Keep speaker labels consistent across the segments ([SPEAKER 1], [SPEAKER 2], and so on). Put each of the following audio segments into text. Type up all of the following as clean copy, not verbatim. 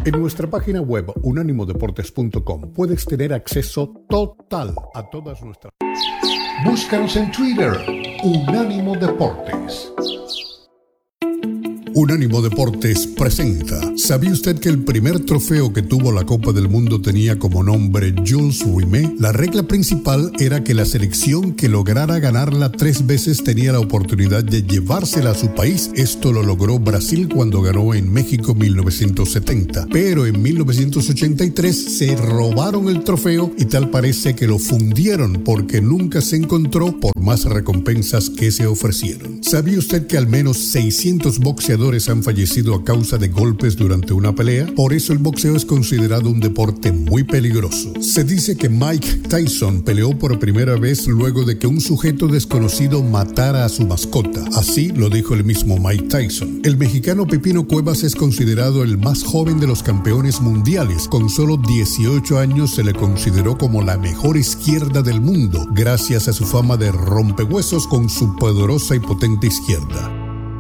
[SPEAKER 1] En nuestra página web unánimodeportes.com puedes tener acceso total a todas nuestras... Búscanos en Twitter, Unánimo Deportes. Unánimo Deportes presenta. ¿Sabía usted que el primer trofeo que tuvo la Copa del Mundo tenía como nombre Jules Rimet? La regla principal era que la selección que lograra ganarla 3 veces tenía la oportunidad de llevársela a su país. Esto lo logró Brasil cuando ganó en México 1970. Pero en 1983 se robaron el trofeo y tal parece que lo fundieron porque nunca se encontró por más recompensas que se ofrecieron. ¿Sabía usted que al menos 600 boxeadores han fallecido a causa de golpes durante una pelea? Por eso el boxeo es considerado un deporte muy peligroso. Se dice que Mike Tyson peleó por primera vez luego de que un sujeto desconocido matara a su mascota. Así lo dijo el mismo Mike Tyson. El mexicano Pepino Cuevas es considerado el más joven de los campeones mundiales. Con solo 18 años se le consideró como la mejor izquierda del mundo, gracias a su fama de rompehuesos con su poderosa y potente izquierda.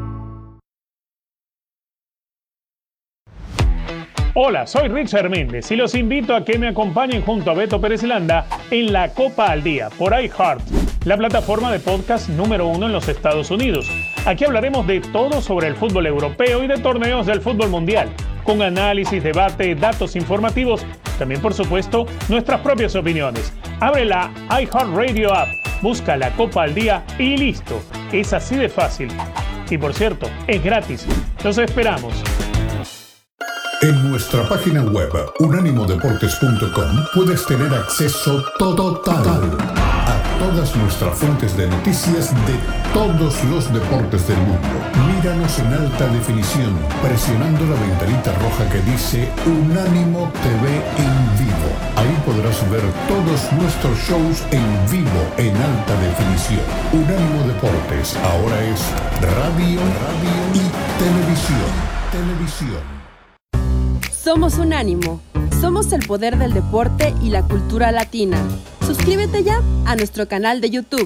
[SPEAKER 2] Hola, soy Richard Méndez y los invito a que me acompañen junto a Beto Pérez Landa en La Copa al Día por iHeart, la plataforma de podcast número 1 en los Estados Unidos. Aquí hablaremos de todo sobre el fútbol europeo y de torneos del fútbol mundial, con análisis, debate, datos informativos, también por supuesto nuestras propias opiniones. Abre la iHeart Radio app, busca La Copa al Día y listo. Es así de fácil. Y por cierto, es gratis. Los esperamos.
[SPEAKER 1] En nuestra página web, unánimodeportes.com, puedes tener acceso total a todas nuestras fuentes de noticias de todos los deportes del mundo. Míranos en alta definición, presionando la ventanita roja que dice Unánimo TV en vivo. Ahí podrás ver todos nuestros shows en vivo, en alta definición. Unánimo Deportes, ahora es radio y televisión.
[SPEAKER 3] Somos Unánimo. Somos el poder del deporte y la cultura latina. Suscríbete ya a nuestro canal de YouTube.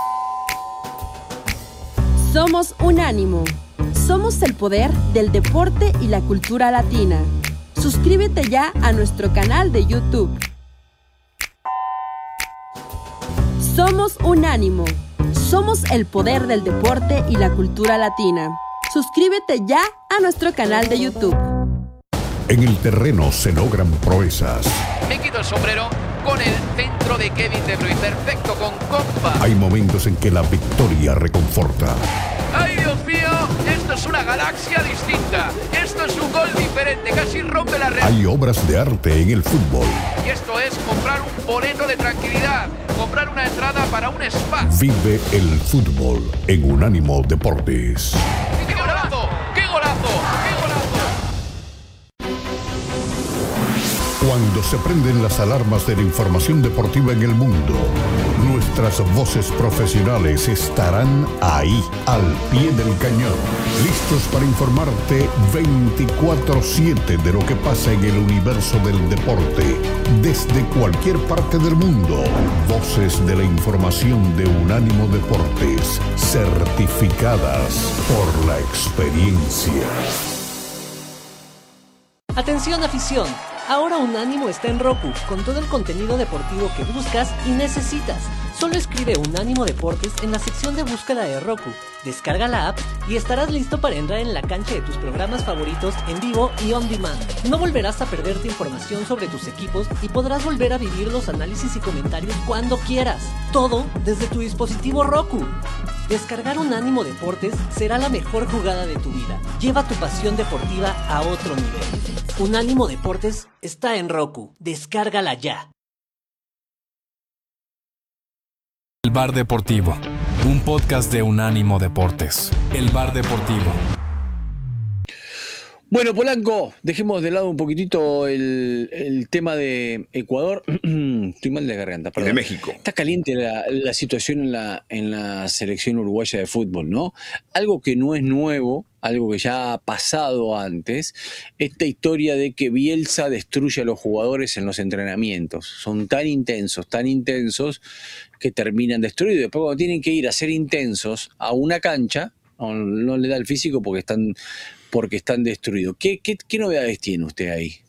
[SPEAKER 3] Somos Unánimo. Somos el poder del deporte y la cultura latina. Suscríbete ya a nuestro canal de YouTube. Somos Unánimo. Somos el poder del deporte y la cultura latina. Suscríbete ya a nuestro canal de YouTube.
[SPEAKER 1] En el terreno se logran proezas.
[SPEAKER 4] Me quito el sombrero con el centro de Kevin De Bruyne. Perfecto, con compa.
[SPEAKER 1] Hay momentos en que la victoria reconforta.
[SPEAKER 4] ¡Ay, Dios mío! Esto es una galaxia distinta. Esto es un gol diferente. Casi rompe la red.
[SPEAKER 1] Hay obras de arte en el fútbol.
[SPEAKER 4] Y esto es comprar un boleto de tranquilidad. Comprar una entrada para un spa.
[SPEAKER 1] Vive el fútbol en Unánimo Deportes.
[SPEAKER 4] ¡Qué golazo! ¡Qué golazo! ¡Qué golazo!
[SPEAKER 1] Cuando se prenden las alarmas de la información deportiva en el mundo, nuestras voces profesionales estarán ahí, al pie del cañón, listos para informarte 24/7 de lo que pasa en el universo del deporte, desde cualquier parte del mundo. Voces de la información de Unánimo Deportes, certificadas por la experiencia.
[SPEAKER 5] Atención afición, ahora Unánimo está en Roku, con todo el contenido deportivo que buscas y necesitas. Solo escribe Unánimo Deportes en la sección de búsqueda de Roku, descarga la app y estarás listo para entrar en la cancha de tus programas favoritos en vivo y on demand. No volverás a perderte información sobre tus equipos y podrás volver a vivir los análisis y comentarios cuando quieras. Todo desde tu dispositivo Roku. Descargar Unánimo Deportes será la mejor jugada de tu vida. Lleva tu pasión deportiva a otro nivel. Unánimo Deportes está en Roku. Descárgala ya.
[SPEAKER 6] El Bar Deportivo, un podcast de Unánimo Deportes. El Bar Deportivo.
[SPEAKER 7] Bueno, Polanco, dejemos de lado un poquitito el tema de Ecuador. Estoy mal de garganta, perdón.
[SPEAKER 8] De México.
[SPEAKER 7] Está caliente la situación en la selección uruguaya de fútbol, ¿no? Algo que no es nuevo, algo que ya ha pasado antes, esta historia de que Bielsa destruye a los jugadores en los entrenamientos. Son tan intensos que terminan destruidos. Después cuando tienen que ir a ser intensos a una cancha, no le da el físico porque están destruidos. ¿Qué novedades tiene usted ahí?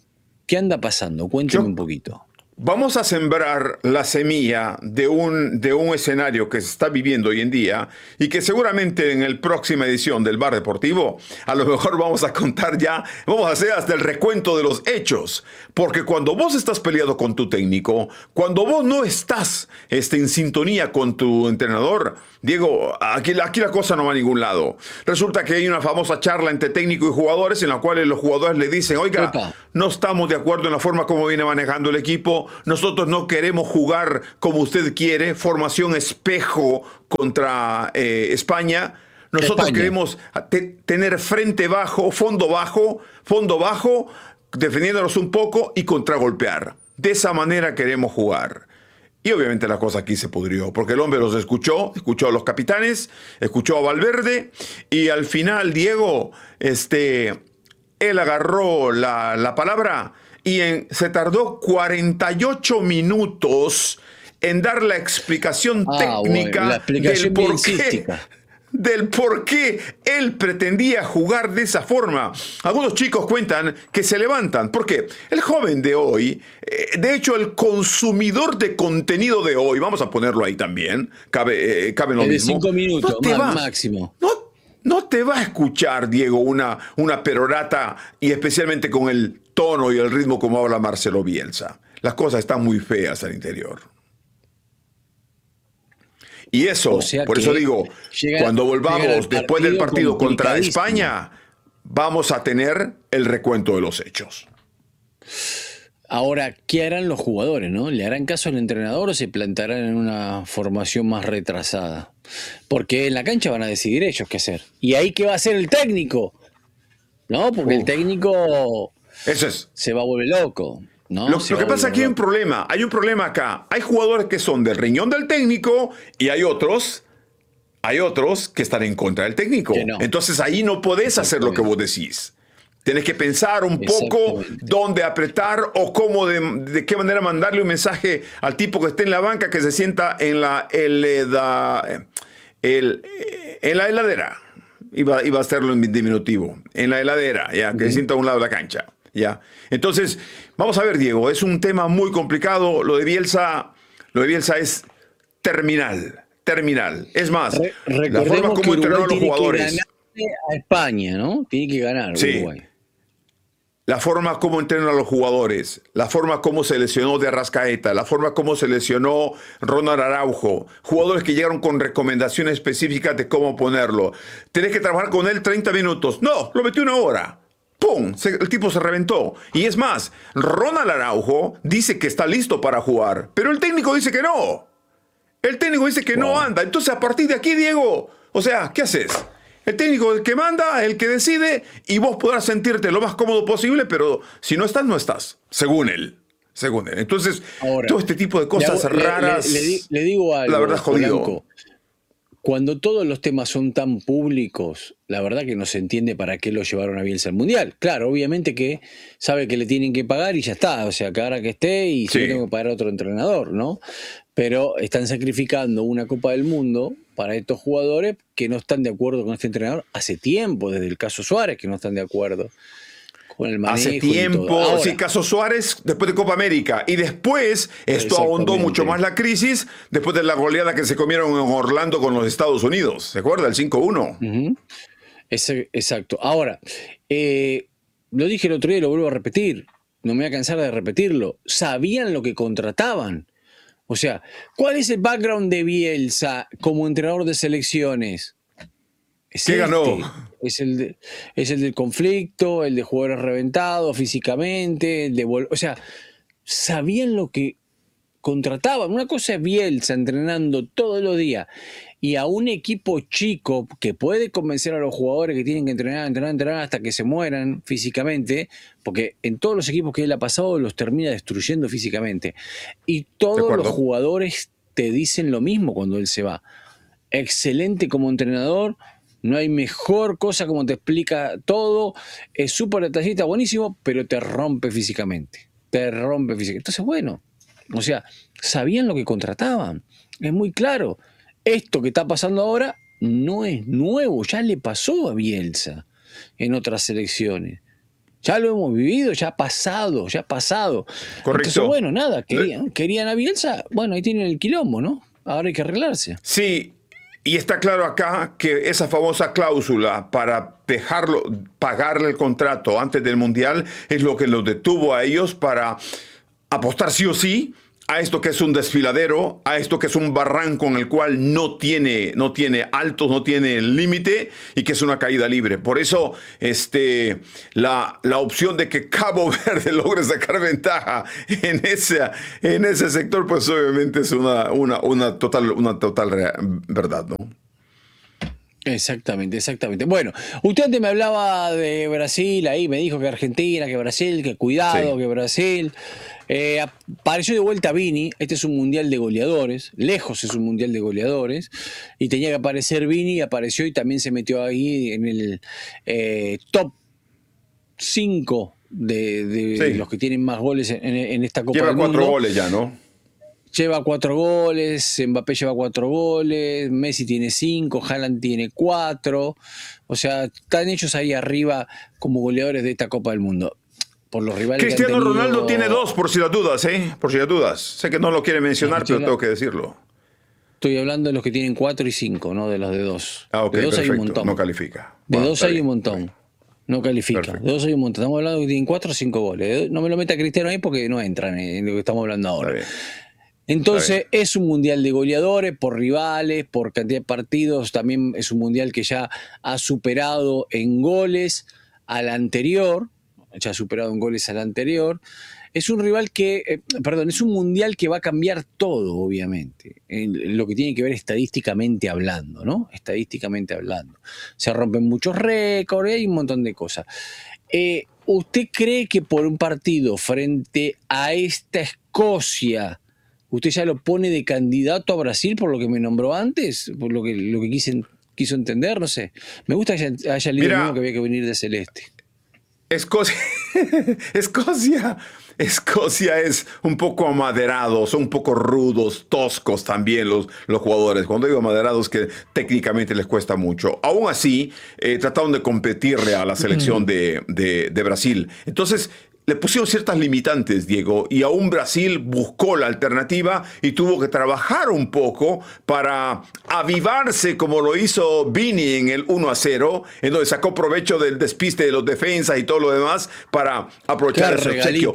[SPEAKER 7] ¿Qué anda pasando? Cuénteme un poquito.
[SPEAKER 8] Vamos a sembrar la semilla de un escenario que se está viviendo hoy en día y que seguramente en la próxima edición del Bar Deportivo a lo mejor vamos a contar ya, vamos a hacer hasta el recuento de los hechos. Porque cuando vos estás peleado con tu técnico, cuando vos no estás en sintonía con tu entrenador, Diego, aquí la cosa no va a ningún lado. Resulta que hay una famosa charla entre técnico y jugadores en la cual los jugadores le dicen, oiga, no estamos de acuerdo en la forma como viene manejando el equipo, nosotros no queremos jugar como usted quiere, formación espejo contra España, nosotros queremos tener frente bajo, fondo bajo, defendiéndonos un poco y contragolpear. De esa manera queremos jugar. Y obviamente la cosa aquí se pudrió, porque el hombre los escuchó a los capitanes, escuchó a Valverde, y al final, Diego, él agarró la palabra y se tardó 48 minutos en dar la explicación técnica
[SPEAKER 7] la explicación
[SPEAKER 8] del por qué él pretendía jugar de esa forma. Algunos chicos cuentan que se levantan, porque el joven de hoy, de hecho el consumidor de contenido de hoy, vamos a ponerlo ahí también, cabe lo mismo.
[SPEAKER 7] De 5 minutos, máximo.
[SPEAKER 8] No te va a escuchar, Diego, una perorata, y especialmente con el tono y el ritmo como habla Marcelo Bielsa. Las cosas están muy feas al interior. Y eso, por eso digo, cuando volvamos después del partido contra España, vamos a tener el recuento de los hechos.
[SPEAKER 7] Ahora, ¿qué harán los jugadores, no? ¿Le harán caso al entrenador o se plantarán en una formación más retrasada? Porque en la cancha van a decidir ellos qué hacer. ¿Y ahí qué va a hacer el técnico? ¿No? Porque el técnico se va a volver loco. ¿No?
[SPEAKER 8] Lo que pasa aquí hay un problema acá. Hay jugadores que son del riñón del técnico y hay otros que están en contra del técnico. No. Entonces ahí no podés hacer lo que vos decís. Tenés que pensar un poco dónde apretar o cómo, de qué manera mandarle un mensaje al tipo que esté en la banca, que se sienta en la heladera. Iba a hacerlo en diminutivo. En la heladera, ya, que se sienta a un lado de la cancha. Ya. Entonces, vamos a ver, Diego, es un tema muy complicado. Lo de Bielsa es terminal. Es más, la forma como entrenó a los jugadores.
[SPEAKER 7] Que ganar a España, ¿no? Tiene que ganar Uruguay.
[SPEAKER 8] La forma como entrenan a los jugadores, la forma como se lesionó de Arrascaeta, la forma como se lesionó Ronald Araujo, jugadores que llegaron con recomendaciones específicas de cómo ponerlo. Tenés que trabajar con él 30 minutos. No, lo metió 1 hora. ¡Pum! El tipo se reventó. Y es más, Ronald Araujo dice que está listo para jugar, pero el técnico dice que no. El técnico dice que no anda. Entonces, a partir de aquí, Diego, o sea, ¿qué haces? El técnico es el que manda, el que decide, y vos podrás sentirte lo más cómodo posible, pero si no estás, no estás, según él. Entonces, ahora, todo este tipo de cosas raras,
[SPEAKER 7] le digo algo,
[SPEAKER 8] la verdad, jodido.
[SPEAKER 7] Blanco, cuando todos los temas son tan públicos, la verdad que no se entiende para qué lo llevaron a Bielsa al Mundial. Claro, obviamente que sabe que le tienen que pagar y ya está, o sea, que ahora que esté y si no tengo que pagar a otro entrenador, ¿no? Pero están sacrificando una Copa del Mundo para estos jugadores que no están de acuerdo con este entrenador hace tiempo, desde el caso Suárez, que no están de acuerdo con el manejo.
[SPEAKER 8] Hace tiempo, ahora, sí, caso Suárez, después de Copa América. Y después, esto ahondó mucho más la crisis, después de la goleada que se comieron en Orlando con los Estados Unidos. ¿Se acuerda? El 5-1.
[SPEAKER 7] Exacto. Ahora, lo dije el otro día y lo vuelvo a repetir. No me voy a cansar de repetirlo. Sabían lo que contrataban. O sea, ¿cuál es el background de Bielsa como entrenador de selecciones?
[SPEAKER 8] ¿Qué ganó?
[SPEAKER 7] Es el del conflicto, el de jugadores reventados físicamente, o sea, sabían lo que contrataban. Una cosa es Bielsa entrenando todos los días y a un equipo chico que puede convencer a los jugadores que tienen que entrenar hasta que se mueran físicamente, porque en todos los equipos que él ha pasado los termina destruyendo físicamente. Y todos los jugadores te dicen lo mismo cuando él se va. Excelente como entrenador, no hay mejor cosa como te explica todo, es súper detallista, buenísimo, pero te rompe físicamente. Entonces, bueno, o sea, sabían lo que contrataban, es muy claro. Esto que está pasando ahora no es nuevo, ya le pasó a Bielsa en otras selecciones. Ya lo hemos vivido, ya ha pasado.
[SPEAKER 8] Correcto.
[SPEAKER 7] Entonces, bueno, nada, querían a Bielsa, bueno, ahí tienen el quilombo, ¿no? Ahora hay que arreglarse.
[SPEAKER 8] Sí, y está claro acá que esa famosa cláusula para pagarle el contrato antes del Mundial es lo que los detuvo a ellos para apostar sí o sí a esto que es un desfiladero, a esto que es un barranco en el cual no tiene altos, no tiene límite y que es una caída libre. Por eso la opción de que Cabo Verde logre sacar ventaja en ese sector, pues obviamente es una total verdad, ¿no?
[SPEAKER 7] Exactamente. Bueno, usted antes me hablaba de Brasil, ahí me dijo que Argentina, que Brasil, que cuidado,
[SPEAKER 8] Sí.
[SPEAKER 7] que Brasil. Apareció de vuelta Vini, este es un mundial de goleadores, lejos es un mundial de goleadores, y tenía que aparecer Vini, y apareció y también se metió ahí en el top 5 de los que tienen más goles en esta Copa
[SPEAKER 8] Lleva
[SPEAKER 7] del Mundo.
[SPEAKER 8] 4 goles ya, ¿no?
[SPEAKER 7] Lleva 4 goles, Mbappé lleva 4 goles, Messi tiene 5, Haaland tiene 4. O sea, están ellos ahí arriba como goleadores de esta Copa del Mundo. Por los rivales
[SPEAKER 8] Cristiano
[SPEAKER 7] que han tenido...
[SPEAKER 8] Ronaldo tiene 2, por si las dudas, ¿eh? Por si las dudas. Sé que no lo quiere mencionar, pero tengo que decirlo.
[SPEAKER 7] Estoy hablando de los que tienen 4 y 5, no de los de 2.
[SPEAKER 8] Ah, ok,
[SPEAKER 7] de 2 hay un
[SPEAKER 8] perfecto.
[SPEAKER 7] montón.
[SPEAKER 8] No califica.
[SPEAKER 7] De
[SPEAKER 8] Bueno,
[SPEAKER 7] 2
[SPEAKER 8] está
[SPEAKER 7] hay
[SPEAKER 8] bien,
[SPEAKER 7] un montón.
[SPEAKER 8] está bien.
[SPEAKER 7] No califica.
[SPEAKER 8] Perfecto.
[SPEAKER 7] De 2 hay un montón. Estamos hablando de que tienen 4 o 5 goles. No me lo meta Cristiano ahí porque no entran en lo que estamos hablando ahora.
[SPEAKER 8] Está bien.
[SPEAKER 7] Entonces es un mundial de goleadores por rivales, por cantidad de partidos. También es un mundial que ya ha superado en goles al anterior. Ya ha superado en goles al anterior. Es un rival que, es un mundial que va a cambiar todo, obviamente, en lo que tiene que ver estadísticamente hablando, ¿no? Estadísticamente hablando. Se rompen muchos récords, hay un montón de cosas. ¿Usted cree que por un partido frente a esta Escocia, usted ya lo pone de candidato a Brasil por lo que me nombró antes? Por lo que quiso entender, no sé. Me gusta que haya leído el mismo que había que venir de Celeste.
[SPEAKER 8] Escocia es un poco amaderados, son un poco rudos, toscos también los jugadores. Cuando digo amaderados, que técnicamente les cuesta mucho. Aún así, trataron de competirle a la selección de Brasil. Entonces, le pusieron ciertas limitantes, Diego, y aún Brasil buscó la alternativa y tuvo que trabajar un poco para avivarse como lo hizo Vini en el 1-0, en donde sacó provecho del despiste de los defensas y todo lo demás para aprovechar ese obsequio.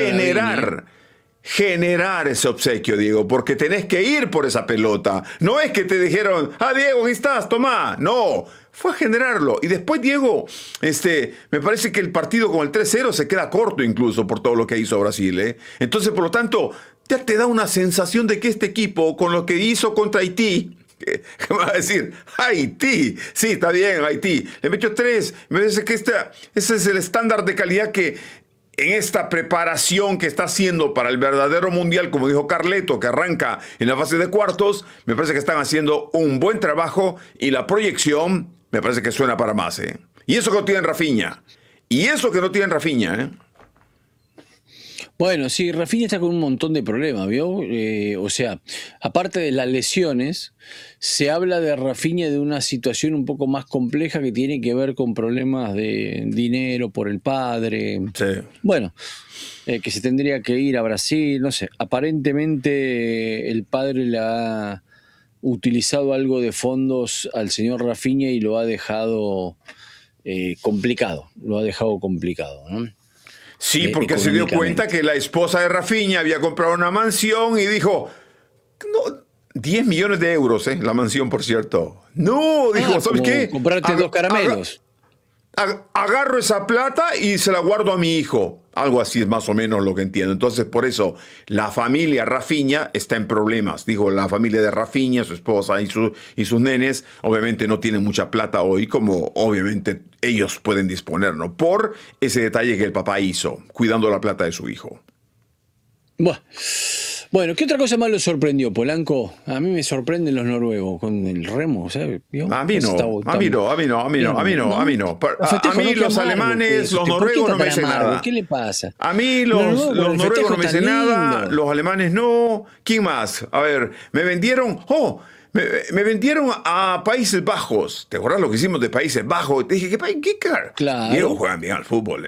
[SPEAKER 8] Generar ese obsequio, Diego, porque tenés que ir por esa pelota. No es que te dijeron, Diego, aquí estás, tomá. No, fue a generarlo. Y después, Diego, me parece que el partido con el 3-0 se queda corto incluso por todo lo que hizo Brasil, ¿eh? Entonces, por lo tanto, ya te da una sensación de que este equipo, con lo que hizo contra Haití, ¿qué me va a decir? Haití. Sí, está bien, Haití. Le metió 3. Me parece que ese es el estándar de calidad que en esta preparación que está haciendo para el verdadero mundial, como dijo Carleto, que arranca en la fase de cuartos, me parece que están haciendo un buen trabajo y la proyección me parece que suena para más, ¿eh? Y eso que no tienen Rafinha. ¿eh?
[SPEAKER 7] Bueno, sí, Rafinha está con un montón de problemas, ¿vio? O sea, aparte de las lesiones, se habla de Rafinha de una situación un poco más compleja que tiene que ver con problemas de dinero por el padre.
[SPEAKER 8] Sí.
[SPEAKER 7] Bueno, que se tendría que ir a Brasil, no sé. Aparentemente el padre le ha utilizado algo de fondos al señor Rafinha y lo ha dejado complicado. ¿No?
[SPEAKER 8] Sí, porque se dio cuenta que la esposa de Rafinha había comprado una mansión y dijo, no, 10 millones de euros, la mansión, por cierto. No, dijo, ¿sabes qué?
[SPEAKER 7] Comprarte 2 caramelos.
[SPEAKER 8] Agarro esa plata y se la guardo a mi hijo. Algo así es más o menos lo que entiendo. Entonces, por eso, la familia Rafinha está en problemas. Digo, la familia de Rafinha, su esposa y sus nenes, obviamente no tienen mucha plata hoy, como obviamente ellos pueden disponer, ¿no? Por ese detalle que el papá hizo, cuidando la plata de su hijo.
[SPEAKER 7] Bueno, ¿qué otra cosa más lo sorprendió, Polanco? A mí me sorprenden los noruegos con el remo, ¿sabes?
[SPEAKER 8] A mí los alemanes, los noruegos no me dicen nada.
[SPEAKER 7] ¿Qué le pasa?
[SPEAKER 8] A mí los noruegos no me dicen nada, los alemanes no. ¿Quién más? A ver, me vendieron, Me vendieron a Países Bajos. ¿Te acuerdas lo que hicimos de Países Bajos? Te dije, ¿qué cara?
[SPEAKER 7] Claro.
[SPEAKER 8] Y ellos juegan bien al fútbol.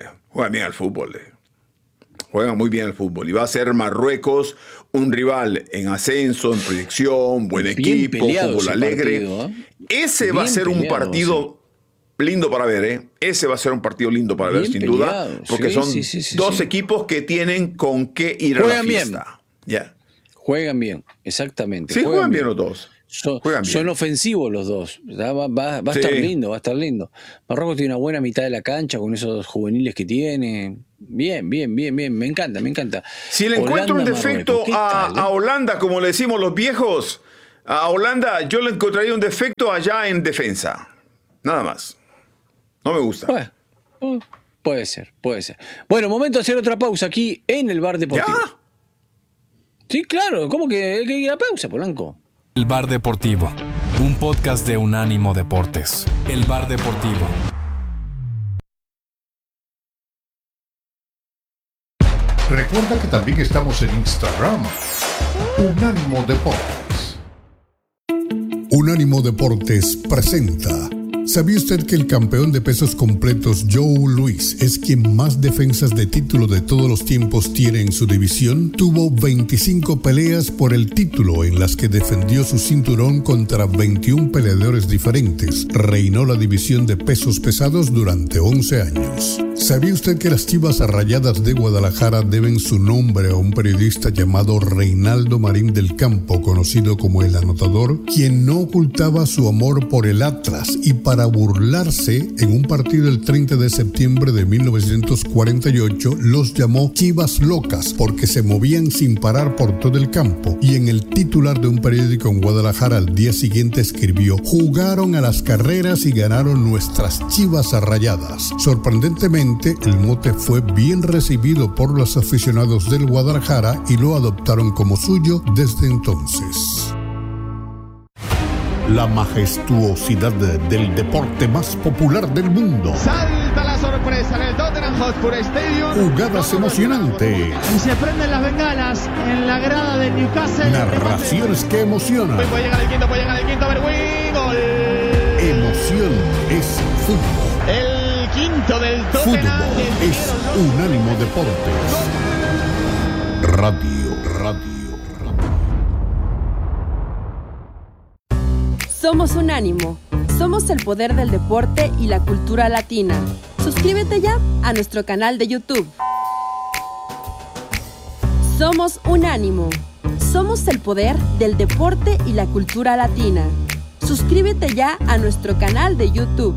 [SPEAKER 8] Juegan muy bien al fútbol. Y va a ser Marruecos un rival en ascenso, en proyección, buen equipo, fútbol alegre.
[SPEAKER 7] Partido,
[SPEAKER 8] Ese va a ser un partido lindo para ver, ¿eh? Ese va a ser un partido lindo para ver, sin duda. Porque son dos equipos que tienen con qué ir a la fiesta. Yeah.
[SPEAKER 7] Juegan bien, exactamente.
[SPEAKER 8] Sí, juegan bien los dos.
[SPEAKER 7] Son ofensivos los dos. Va a estar lindo, va a estar lindo. Marruecos tiene una buena mitad de la cancha con esos juveniles que tiene. Bien. Me encanta.
[SPEAKER 8] Si le encuentro un defecto a Holanda, como le decimos los viejos, a Holanda yo le encontraría un defecto allá en defensa. Nada más. No me gusta.
[SPEAKER 7] Bueno, puede ser. Bueno, momento de hacer otra pausa aquí en el Bar Deportivo.
[SPEAKER 8] ¿Ya?
[SPEAKER 7] Sí, claro. ¿Cómo que hay que ir a pausa, Polanco?
[SPEAKER 6] El Bar Deportivo, un podcast de Unánimo Deportes. El Bar Deportivo.
[SPEAKER 1] Recuerda que también estamos en Instagram. Unánimo Deportes. Unánimo Deportes presenta. ¿Sabía usted que el campeón de pesos completos Joe Louis es quien más defensas de título de todos los tiempos tiene en su división? Tuvo 25 peleas por el título en las que defendió su cinturón contra 21 peleadores diferentes. Reinó la división de pesos pesados durante 11 años. ¿Sabía usted que las Chivas Rayadas de Guadalajara deben su nombre a un periodista llamado Reinaldo Marín del Campo, conocido como El Anotador, quien no ocultaba su amor por el Atlas y para burlarse, en un partido el 30 de septiembre de 1948, los llamó Chivas Locas porque se movían sin parar por todo el campo? Y en el titular de un periódico en Guadalajara al día siguiente escribió: jugaron a las carreras y ganaron nuestras Chivas Rayadas. Sorprendentemente, el mote fue bien recibido por los aficionados del Guadalajara y lo adoptaron como suyo desde entonces. La majestuosidad del deporte más popular del mundo.
[SPEAKER 9] Salta la sorpresa en el Tottenham Hotspur Stadium.
[SPEAKER 1] Jugadas emocionantes.
[SPEAKER 9] Y se prenden las bengalas en la grada del Newcastle.
[SPEAKER 1] Narraciones que emocionan.
[SPEAKER 9] Puede llegar el quinto, Berwin. Gol.
[SPEAKER 1] Emoción es fútbol.
[SPEAKER 9] El quinto del Tottenham.
[SPEAKER 1] Fútbol es Unánimo Deportes. Radio.
[SPEAKER 3] Somos Unánimo. Somos el poder del deporte y la cultura latina. Suscríbete ya a nuestro canal de YouTube. Somos Unánimo. Somos el poder del deporte y la cultura latina. Suscríbete ya a nuestro canal de YouTube.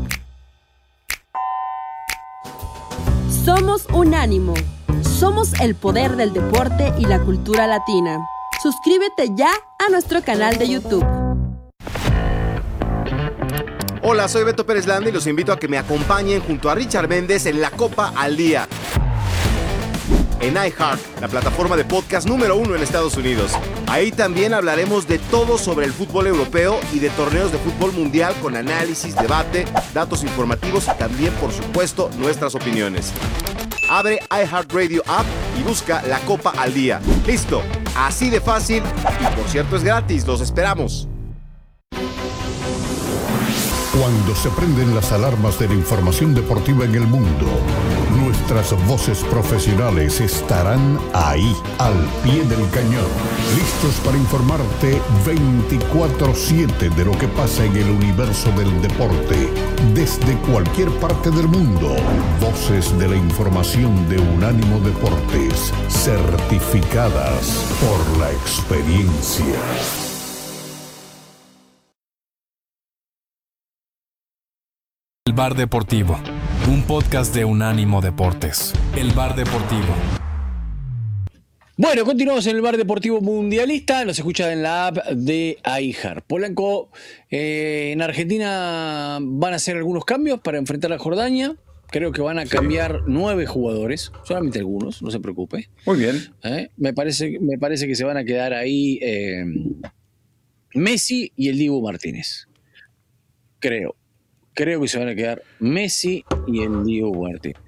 [SPEAKER 3] Somos Unánimo. Somos el poder del deporte y la cultura latina. Suscríbete ya a nuestro canal de YouTube.
[SPEAKER 10] Hola, soy Beto Pérez Landa y los invito a que me acompañen junto a Richard Méndez en La Copa al Día. En iHeart, la plataforma de podcast número 1 en Estados Unidos. Ahí también hablaremos de todo sobre el fútbol europeo y de torneos de fútbol mundial con análisis, debate, datos informativos y también, por supuesto, nuestras opiniones. Abre iHeartRadio App y busca La Copa al Día. ¡Listo! Así de fácil y, por cierto, es gratis. ¡Los esperamos!
[SPEAKER 1] Cuando se prenden las alarmas de la información deportiva en el mundo, nuestras voces profesionales estarán ahí, al pie del cañón, listos para informarte 24/7 de lo que pasa en el universo del deporte, desde cualquier parte del mundo. Voces de la información de Unánimo Deportes, certificadas por la experiencia.
[SPEAKER 6] El Bar Deportivo, un podcast de Unánimo Deportes. El Bar Deportivo.
[SPEAKER 7] Bueno, continuamos en el Bar Deportivo Mundialista. Nos escucha en la app de iHeart. Polanco, en Argentina van a hacer algunos cambios para enfrentar a Jordania. Creo que van a cambiar 9 jugadores, solamente algunos, no se preocupe.
[SPEAKER 8] Muy bien.
[SPEAKER 7] Me parece que se van a quedar ahí Messi y el Dibu Martínez. Creo que se van a quedar Messi y el Dibu Martínez.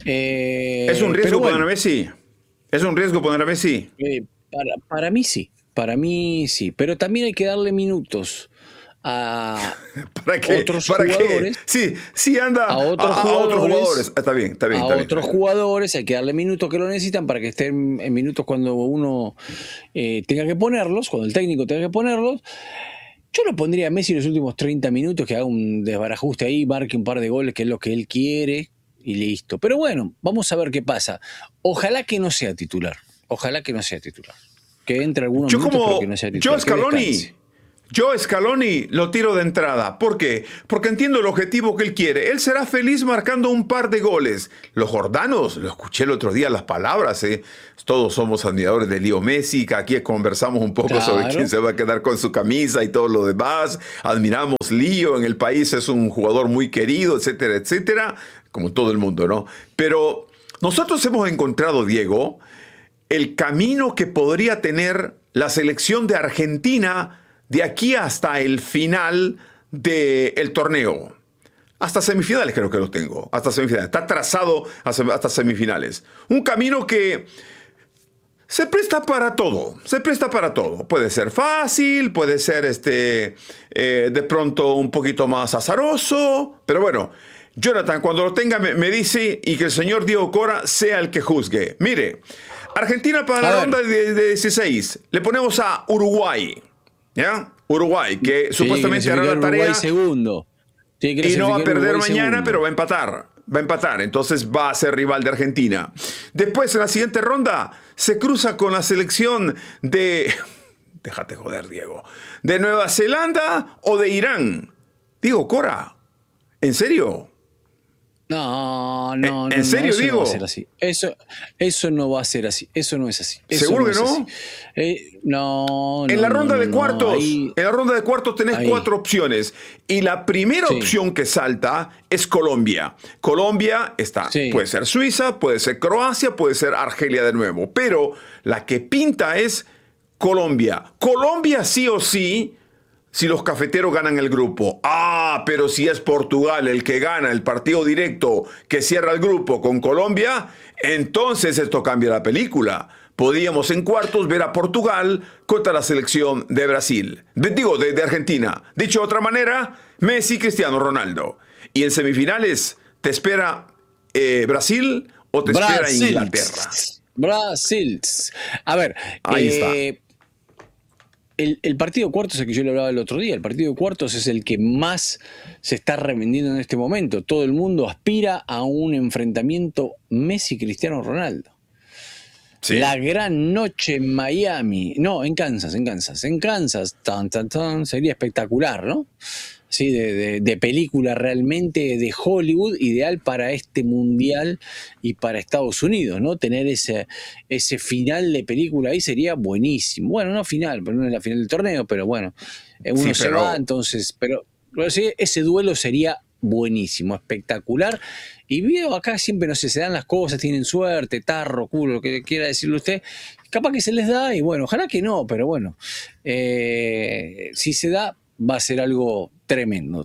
[SPEAKER 8] ¿Es un riesgo poner a Messi? ¿Es un riesgo poner a Messi?
[SPEAKER 7] Para mí sí. Para mí sí, pero también hay que darle minutos a
[SPEAKER 8] ¿Para qué?
[SPEAKER 7] otros
[SPEAKER 8] ¿Para
[SPEAKER 7] jugadores.
[SPEAKER 8] qué? Sí, anda
[SPEAKER 7] A otros jugadores.
[SPEAKER 8] Está bien.
[SPEAKER 7] Otros jugadores hay que darle minutos que lo necesitan para que estén en minutos cuando uno tenga que ponerlos, cuando el técnico tenga que ponerlos. Yo lo pondría a Messi en los últimos 30 minutos, que haga un desbarajuste ahí, marque un par de goles, que es lo que él quiere, y listo. Pero bueno, vamos a ver qué pasa. Ojalá que no sea titular. Que entre algunos minutos, pero que no sea titular.
[SPEAKER 8] Yo Scaloni lo tiro de entrada. ¿Por qué? Porque entiendo el objetivo que él quiere. Él será feliz marcando un par de goles. Los jordanos, lo escuché el otro día las palabras, todos somos admiradores de Leo Messi, que aquí conversamos un poco sobre quién se va a quedar con su camisa y todo lo demás. Admiramos Leo, en el país es un jugador muy querido, etcétera, etcétera, como todo el mundo, ¿no? Pero nosotros hemos encontrado, Diego, el camino que podría tener la selección de Argentina de aquí hasta el final del torneo. Hasta semifinales creo que lo tengo. Hasta semifinales. Está trazado hasta semifinales. Un camino que se presta para todo. Puede ser fácil, puede ser de pronto un poquito más azaroso. Pero bueno, Jonathan, cuando lo tenga me dice, y que el señor Diego Cora sea el que juzgue. Mire, Argentina para la ronda de 16. Le ponemos a Uruguay. ¿Ya? Uruguay, que supuestamente hará la tarea.
[SPEAKER 7] Uruguay segundo.
[SPEAKER 8] Y no va a perder mañana, pero va a empatar. Entonces va a ser rival de Argentina. Después, en la siguiente ronda, se cruza con la selección de... Déjate joder, Diego. ¿De Nueva Zelanda o de Irán? Diego Cora, ¿en serio?
[SPEAKER 7] No.
[SPEAKER 8] ¿En serio,
[SPEAKER 7] eso
[SPEAKER 8] Diego?
[SPEAKER 7] No va a ser así. Eso no va a ser así. Eso no es así.
[SPEAKER 8] ¿Seguro que no?
[SPEAKER 7] No.
[SPEAKER 8] En la ronda de cuartos,
[SPEAKER 7] ahí,
[SPEAKER 8] en la ronda de cuartos tenés 4 opciones. Y la primera opción que salta es Colombia. Colombia está. Sí. Puede ser Suiza, puede ser Croacia, puede ser Argelia de nuevo. Pero la que pinta es Colombia. Colombia sí o sí, si los cafeteros ganan el grupo. Pero si es Portugal el que gana el partido directo que cierra el grupo con Colombia, entonces esto cambia la película. Podríamos en cuartos ver a Portugal contra la selección de Brasil. De Argentina. Dicho de otra manera, Messi, Cristiano Ronaldo. Y en semifinales, ¿te espera Brasil o te espera Inglaterra?
[SPEAKER 7] Brasil. A ver,
[SPEAKER 8] ahí está.
[SPEAKER 7] El partido de cuartos es el que yo le hablaba el otro día. El partido de cuartos es el que más se está revendiendo en este momento. Todo el mundo aspira a un enfrentamiento Messi-Cristiano Ronaldo. Sí. La gran noche en Miami. No, en Kansas. En Kansas, sería espectacular, ¿no? Sí, de película realmente de Hollywood, ideal para este mundial y para Estados Unidos, ¿no? Tener ese final de película ahí sería buenísimo. Bueno, no final, pero no es la final del torneo, pero bueno, uno se va, entonces, pero sí, ese duelo sería buenísimo, espectacular. Y veo acá siempre, no sé, se dan las cosas, tienen suerte, tarro, culo, lo que quiera decirle usted. Capaz que se les da y bueno, ojalá que no, pero bueno, si se da, va a ser algo tremendo.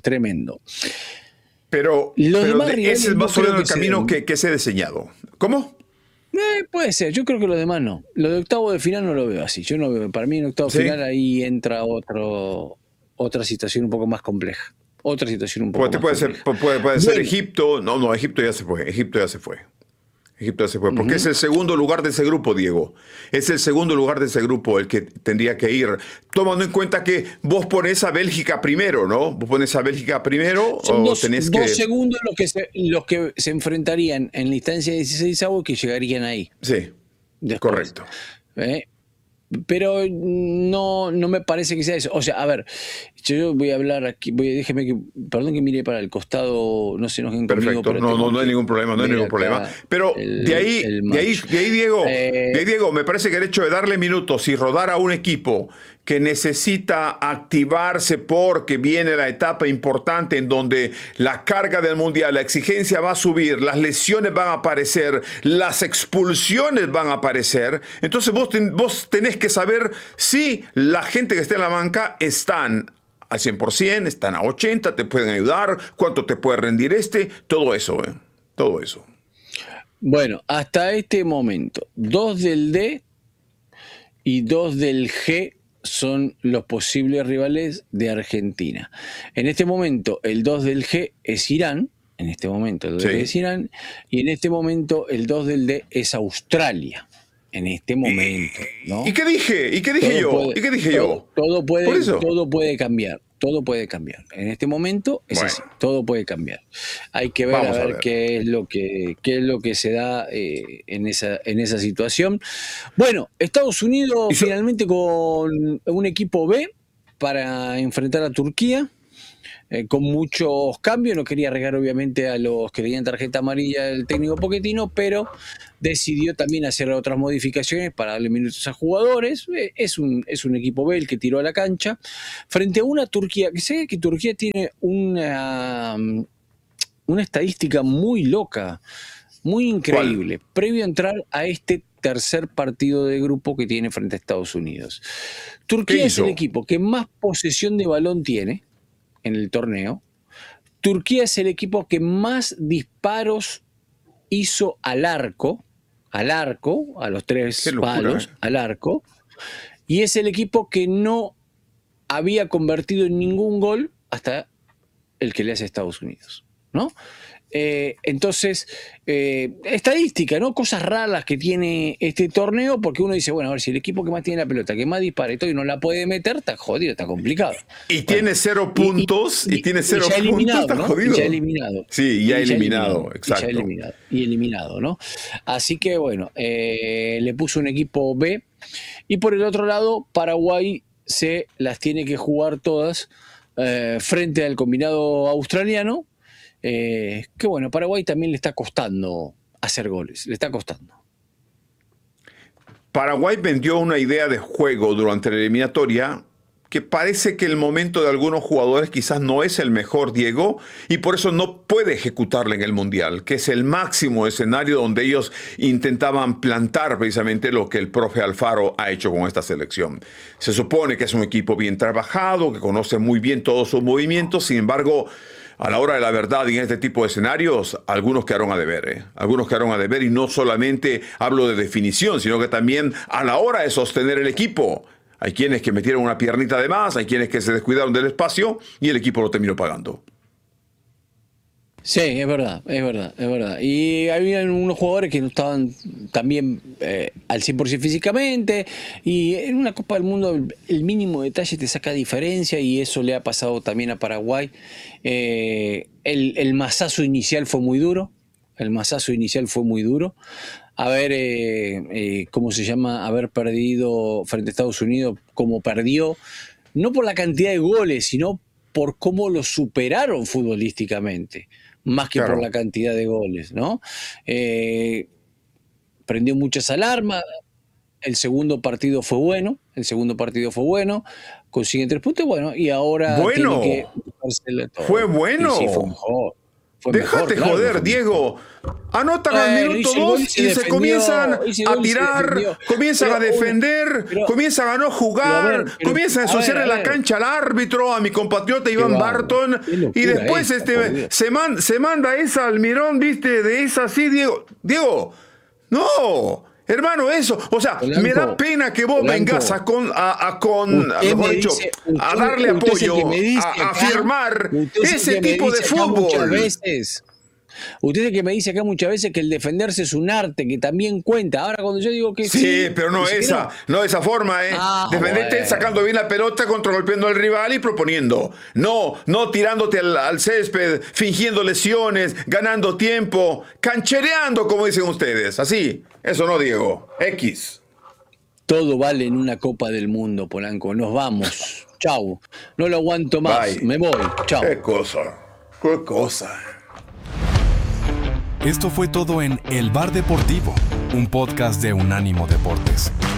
[SPEAKER 8] Pero ese es más o menos el camino que se ha diseñado. ¿Cómo?
[SPEAKER 7] Puede ser, yo creo que lo demás no. Lo de octavo de final no lo veo así. Yo no veo, para mí en octavo de final ahí entra otra situación un poco más compleja. Otra situación un poco más compleja.
[SPEAKER 8] Puede ser Egipto. No, Egipto ya se fue. Porque es el segundo lugar de ese grupo, Diego. Es el segundo lugar de ese grupo el que tendría que ir. Tomando en cuenta que vos pones a Bélgica primero, ¿no? Vos pones a Bélgica primero
[SPEAKER 7] son
[SPEAKER 8] o
[SPEAKER 7] dos segundos los que se enfrentarían en la instancia de 16avos que llegarían ahí.
[SPEAKER 8] Sí, después. Correcto.
[SPEAKER 7] Pero no me parece que sea eso. O sea, a ver, yo voy a hablar aquí, perdón que mire para el costado, no se enojen conmigo.
[SPEAKER 8] Perfecto, no hay ningún problema, Pero de ahí, Diego, me parece que el hecho de darle minutos y rodar a un equipo que necesita activarse porque viene la etapa importante en donde la carga del mundial, la exigencia va a subir, las lesiones van a aparecer, las expulsiones van a aparecer. Entonces vos tenés que saber si la gente que está en la banca están al 100%, están a 80%, te pueden ayudar, cuánto te puede rendir todo eso. Todo eso.
[SPEAKER 7] Bueno, hasta este momento, 2 del D y 2 del G son los posibles rivales de Argentina. En este momento, el 2 del G es Irán. En este momento, el 2 del G es Irán. Y en este momento, el 2 del D es Australia. En este momento, ¿no?
[SPEAKER 8] ¿Y qué dije? ¿Y qué dije yo?
[SPEAKER 7] Todo puede cambiar. Todo puede cambiar. En este momento es así. Todo puede cambiar. Hay que ver a ver qué es lo que se da en esa situación. Bueno, Estados Unidos finalmente con un equipo B para enfrentar a Turquía. Con muchos cambios, no quería arriesgar obviamente a los que tenían tarjeta amarilla el técnico Pochettino, pero decidió también hacer otras modificaciones para darle minutos a jugadores. Es un equipo B el que tiró a la cancha frente a una Turquía, que sé que Turquía tiene una estadística muy loca, muy increíble. ¿Cuál? Previo a entrar a este tercer partido de grupo que tiene frente a Estados Unidos. Turquía es el equipo que más posesión de balón tiene en el torneo. Turquía es el equipo que más disparos hizo al arco, a los 3 palos, al arco, y es el equipo que no había convertido en ningún gol hasta el que le hace a Estados Unidos, ¿no? Entonces, estadística, ¿no? Cosas raras que tiene este torneo, porque uno dice, bueno, a ver, si el equipo que más tiene la pelota, que más dispara y no la puede meter, está jodido, está complicado.
[SPEAKER 8] Y tiene 0 puntos, y tiene 0 puntos, está jodido.
[SPEAKER 7] Y ya eliminado.
[SPEAKER 8] Sí, ya eliminado, exacto.
[SPEAKER 7] Y eliminado, ¿no? Así que, bueno, le puso un equipo B, y por el otro lado, Paraguay se las tiene que jugar todas frente al combinado australiano. Que bueno, a Paraguay también le está costando hacer goles, le está costando.
[SPEAKER 8] Paraguay vendió una idea de juego durante la eliminatoria que parece que el momento de algunos jugadores quizás no es el mejor, Diego, y por eso no puede ejecutarla en el Mundial, que es el máximo escenario donde ellos intentaban plantar precisamente lo que el profe Alfaro ha hecho con esta selección. Se supone que es un equipo bien trabajado, que conoce muy bien todos sus movimientos, sin embargo, a la hora de la verdad y en este tipo de escenarios, algunos quedaron a deber. Algunos quedaron a deber, y no solamente hablo de definición, sino que también a la hora de sostener el equipo. Hay quienes que metieron una piernita de más, hay quienes que se descuidaron del espacio y el equipo lo terminó pagando.
[SPEAKER 7] Sí, es verdad. Y había unos jugadores que no estaban también al 100% físicamente, y en una Copa del Mundo el mínimo detalle te saca diferencia, y eso le ha pasado también a Paraguay. El masazo inicial fue muy duro. Haber perdido frente a Estados Unidos como perdió, no por la cantidad de goles, sino por cómo lo superaron futbolísticamente, más que por la cantidad de goles, ¿no? Prendió muchas alarmas. El segundo partido fue bueno, consiguen 3 puntos, y ahora tiene que buscársela todo.
[SPEAKER 8] Fue bueno.
[SPEAKER 7] Sí, fue mejor.
[SPEAKER 8] Déjate joder, Diego. Anotan al minuto 2 y se comienzan a tirar, comienzan a defender, comienzan a no jugar, comienzan a ensuciarle la cancha al árbitro, a mi compatriota Iván Barton, y después se manda esa Almirón, ¿viste? De esa así, Diego, no. Hermano, eso, o sea, Polanco, me da pena que vos vengas a darle apoyo, a firmar ese tipo de fútbol.
[SPEAKER 7] Usted es el que me dice acá muchas veces que el defenderse es un arte, que también cuenta. Ahora cuando yo digo que
[SPEAKER 8] sí, pero no de esa forma, defenderte sacando bien la pelota, contragolpeando al rival y proponiendo. No tirándote al césped, fingiendo lesiones, ganando tiempo, canchereando, como dicen ustedes. Así, eso no, Diego. X.
[SPEAKER 7] Todo vale en una Copa del Mundo, Polanco. Nos vamos. Chau. No lo aguanto más.
[SPEAKER 8] Bye.
[SPEAKER 7] Me voy. Chau.
[SPEAKER 8] Qué cosa.
[SPEAKER 6] Esto fue todo en El Bar Deportivo, un podcast de Unánimo Deportes.